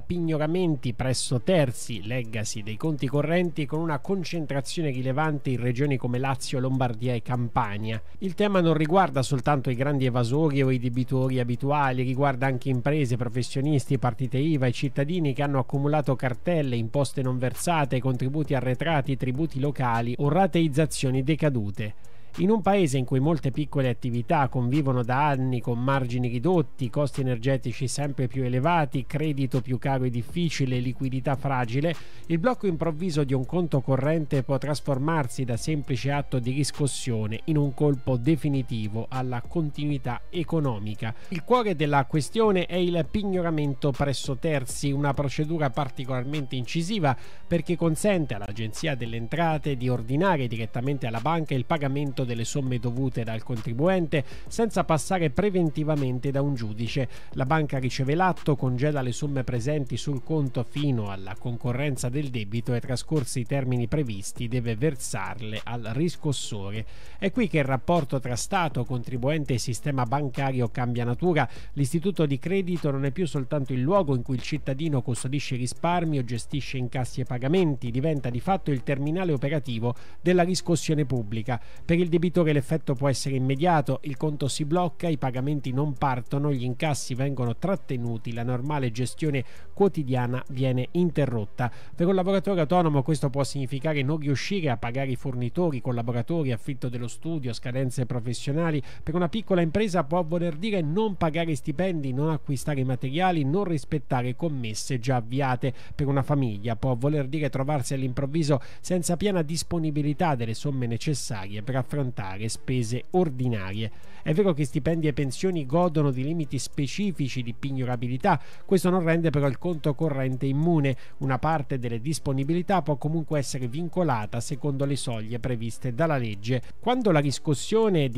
pignoramenti presso terzi, leggasi dei conti correnti, con una concentrazione rilevante in regioni come Lazio, Lombardia e Campania. Il tema non riguarda soltanto i grandi evasori o i debitori abituali, riguarda anche imprese, professionisti, partite IVA e cittadini che hanno accumulato cartelle, imposte non versate, contributi arretrati, tributi locali o rateizzazioni decadute. In un paese in cui molte piccole attività convivono da anni con margini ridotti, costi energetici sempre più elevati, credito più caro e difficile, liquidità fragile, il blocco improvviso di un conto corrente può trasformarsi da semplice atto di riscossione in un colpo definitivo alla continuità economica. Il cuore della questione è il pignoramento presso terzi, una procedura particolarmente incisiva perché consente all'Agenzia delle Entrate di ordinare direttamente alla banca il pagamento delle somme dovute dal contribuente senza passare preventivamente da un giudice. La banca riceve l'atto, congela le somme presenti sul conto fino alla concorrenza del debito e, trascorsi i termini previsti, deve versarle al riscossore. È qui che il rapporto tra Stato, contribuente e sistema bancario cambia natura. L'istituto di credito non è più soltanto il luogo in cui il cittadino custodisce i risparmi o gestisce incassi e pagamenti, diventa di fatto il terminale operativo della riscossione pubblica. Per il debitore l'effetto può essere immediato: il conto si blocca, i pagamenti non partono, gli incassi vengono trattenuti, la normale gestione quotidiana viene interrotta. Per un lavoratore autonomo questo può significare non riuscire a pagare i fornitori, collaboratori, affitto dello studio, scadenze professionali. Per una piccola impresa può voler dire non pagare stipendi, non acquistare materiali, non rispettare commesse già avviate. Per una famiglia può voler dire trovarsi all'improvviso senza piena disponibilità delle somme necessarie per affrontare spese ordinarie. È vero che stipendi e pensioni godono di limiti specifici di pignorabilità, questo non rende però il conto corrente immune. Una parte delle disponibilità può comunque essere vincolata secondo le soglie previste dalla legge. Quando la riscossione,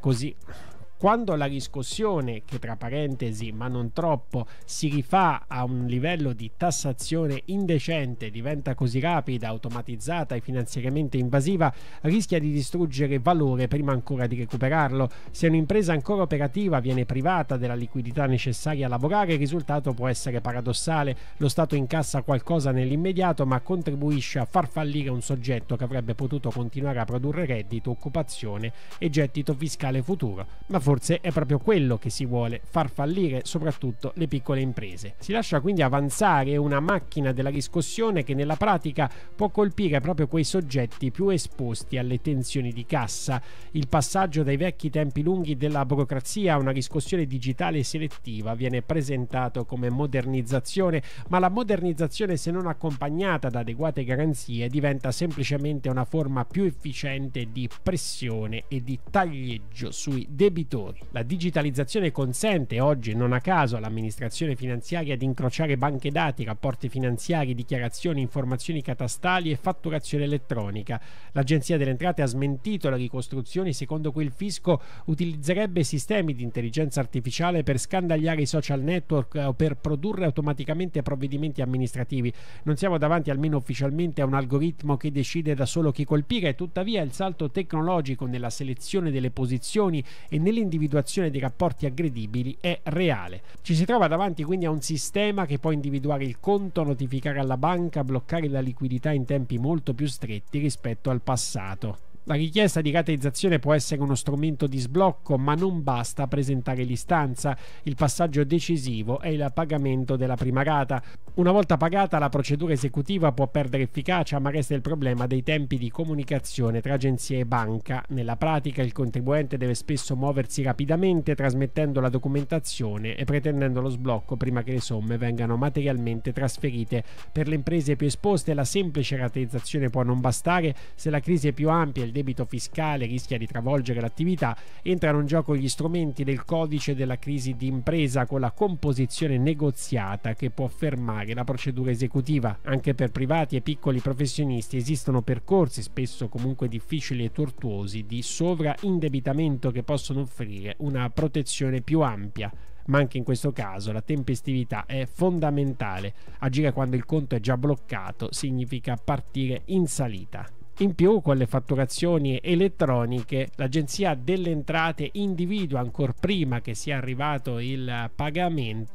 che tra parentesi ma non troppo si rifà a un livello di tassazione indecente, diventa così rapida, automatizzata e finanziariamente invasiva, rischia di distruggere valore prima ancora di recuperarlo. Se un'impresa ancora operativa viene privata della liquidità necessaria a lavorare, il risultato può essere paradossale: lo Stato incassa qualcosa nell'immediato ma contribuisce a far fallire un soggetto che avrebbe potuto continuare a produrre reddito, occupazione e gettito fiscale futuro. Ma forse è proprio quello che si vuole: far fallire soprattutto le piccole imprese. Si lascia quindi avanzare una macchina della riscossione che nella pratica può colpire proprio quei soggetti più esposti alle tensioni di cassa. Il passaggio dai vecchi tempi lunghi della burocrazia a una riscossione digitale selettiva viene presentato come modernizzazione, ma la modernizzazione, se non accompagnata da adeguate garanzie, diventa semplicemente una forma più efficiente di pressione e di taglieggio sui debitori. La digitalizzazione consente oggi, non a caso, all'amministrazione finanziaria di incrociare banche dati, rapporti finanziari, dichiarazioni, informazioni catastali e fatturazione elettronica. L'Agenzia delle Entrate ha smentito le ricostruzioni secondo cui il fisco utilizzerebbe sistemi di intelligenza artificiale per scandagliare i social network o per produrre automaticamente provvedimenti amministrativi. Non siamo davanti, almeno ufficialmente, a un algoritmo che decide da solo chi colpire. Tuttavia il salto tecnologico nella selezione delle posizioni e nell'individuazione dei rapporti aggredibili è reale. Ci si trova davanti quindi a un sistema che può individuare il conto, notificare alla banca, bloccare la liquidità in tempi molto più stretti rispetto al passato. La richiesta di rateizzazione può essere uno strumento di sblocco, ma non basta presentare l'istanza. Il passaggio decisivo è il pagamento della prima rata. Una volta pagata, la procedura esecutiva può perdere efficacia, ma resta il problema dei tempi di comunicazione tra agenzia e banca. Nella pratica, il contribuente deve spesso muoversi rapidamente, trasmettendo la documentazione e pretendendo lo sblocco prima che le somme vengano materialmente trasferite. Per le imprese più esposte, la semplice rateizzazione può non bastare. Se la crisi è più ampia e il debito fiscale rischia di travolgere l'attività, entrano in gioco gli strumenti del codice della crisi di impresa, con la composizione negoziata che può fermare la procedura esecutiva. Anche per privati e piccoli professionisti esistono percorsi, spesso comunque difficili e tortuosi, di sovraindebitamento che possono offrire una protezione più ampia. Ma anche in questo caso la tempestività è fondamentale. Agire quando il conto è già bloccato significa partire in salita. In più, con le fatturazioni elettroniche, l'Agenzia delle Entrate individua, ancor prima che sia arrivato il pagamento,